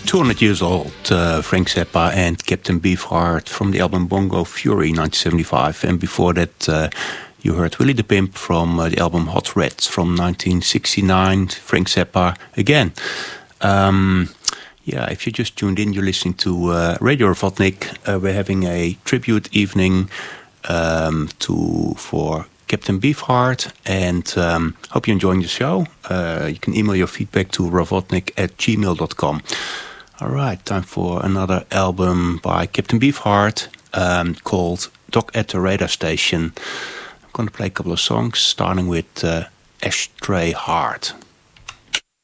200 years old, Frank Zappa and Captain Beefheart from the album Bongo Fury 1975. And before that, you heard Willie the Pimp from the album Hot Reds from 1969. Frank Zappa again. If you just tuned in, you're listening to Radio Rovotnik. We're having a tribute evening for Captain Beefheart, and hope you're enjoying the show. You can email your feedback to rovotnik@gmail.com. All right, time for another album by Captain Beefheart called Dog at the Radar Station. I'm going to play a couple of songs, starting with Ashtray Heart.